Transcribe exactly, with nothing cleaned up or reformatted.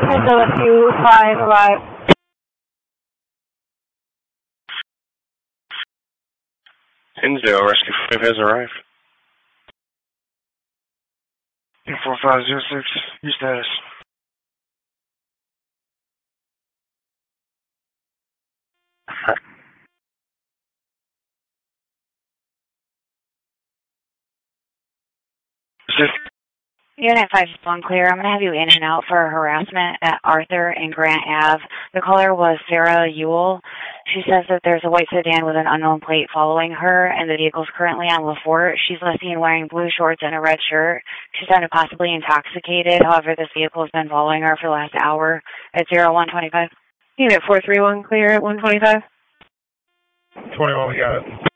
Rescue five arrived. Hinsdale, Rescue five has arrived. four five zero six, your status. Unit five is one clear. I'm going to have you in and out for harassment at Arthur and Grant Ave. The caller was Sarah Ewell. She says that there's a white sedan with an unknown plate following her, and the vehicle's currently on LaForte. She's last seen wearing blue shorts and a red shirt. She's sounded possibly intoxicated. However, this vehicle has been following her for the last hour at zero one twenty-five. Unit four three one clear at one twenty-five. twenty-one, we got it.